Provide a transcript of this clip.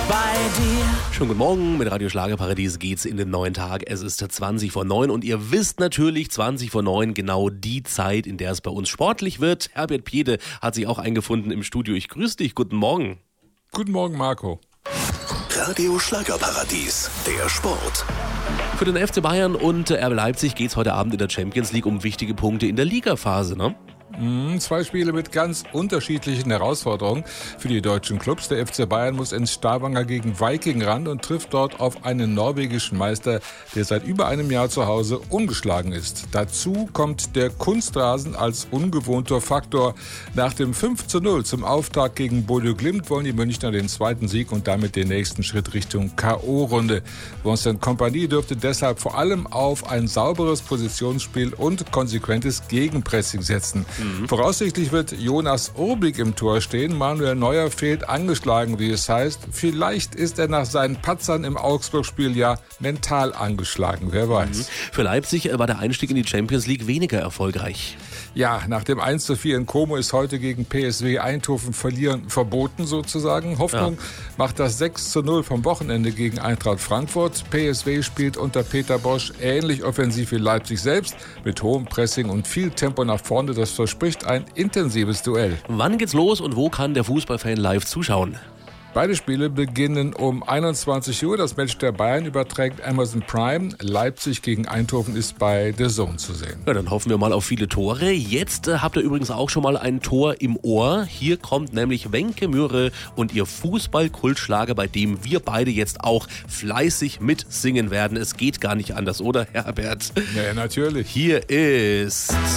bei dir. Schönen guten Morgen, mit Radio Schlagerparadies geht's in den neuen Tag. Es ist 20 vor 9 und ihr wisst natürlich, 20 vor 9 genau die Zeit, in der es bei uns sportlich wird. Herbert Piede hat sich auch eingefunden im Studio. Ich grüße dich, guten Morgen. Guten Morgen, Marco. Radio Schlagerparadies, der Sport. Für den FC Bayern und RB Leipzig geht's heute Abend in der Champions League um wichtige Punkte in der Ligaphase, ne? 2 Spiele mit ganz unterschiedlichen Herausforderungen für die deutschen Clubs. Der FC Bayern muss ins Stavanger gegen Viking ran und trifft dort auf einen norwegischen Meister, der seit über einem Jahr zu Hause ungeschlagen ist. Dazu kommt der Kunstrasen als ungewohnter Faktor. Nach dem 5:0 zum Auftakt gegen Bodø Glimt wollen die Münchner den zweiten Sieg und damit den nächsten Schritt Richtung K.O.-Runde. Vincent Kompany dürfte deshalb vor allem auf ein sauberes Positionsspiel und konsequentes Gegenpressing setzen. Voraussichtlich wird Jonas Urbik im Tor stehen. Manuel Neuer fehlt angeschlagen, wie es heißt. Vielleicht ist er nach seinen Patzern im Augsburg-Spiel ja mental angeschlagen, wer weiß. Für Leipzig war der Einstieg in die Champions League weniger erfolgreich. Ja, nach dem 1:4 in Como ist heute gegen PSV Eindhoven verlieren verboten sozusagen. Hoffnung macht das 6:0 vom Wochenende gegen Eintracht Frankfurt. PSV spielt unter Peter Bosch ähnlich offensiv wie Leipzig selbst, mit hohem Pressing und viel Tempo nach vorne. Das verspricht ein intensives Duell. Wann geht's los und wo kann der Fußballfan live zuschauen? Beide Spiele beginnen um 21 Uhr. Das Match der Bayern überträgt Amazon Prime. Leipzig gegen Eindhoven ist bei The Zone zu sehen. Ja, dann hoffen wir mal auf viele Tore. Jetzt habt ihr übrigens auch schon mal ein Tor im Ohr. Hier kommt nämlich Wenke Möhre und ihr Fußball-Kultschlager, bei dem wir beide jetzt auch fleißig mitsingen werden. Es geht gar nicht anders, oder Herbert? Ja, natürlich. Hier ist